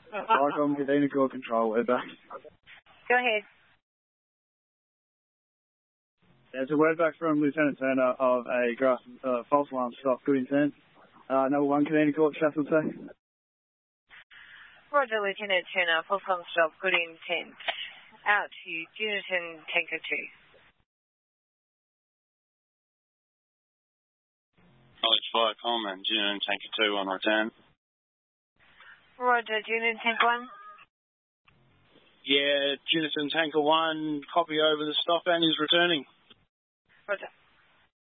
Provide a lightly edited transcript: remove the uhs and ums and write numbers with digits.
Vicom, Kadena Core Control, we're back. Go ahead. There's a word back from Lieutenant Turner of a false alarm stop. Good intent. Number 1, Kadena Court, Sheffield, say. Roger, Lieutenant Turner, false alarm stop, good intent. Out to Unison Tanker 2. College Viacom and Unison Tanker 2 on return. Roger, Unison Tanker 1. Yeah, Unison Tanker 1, copy over the stop and is returning. Roger.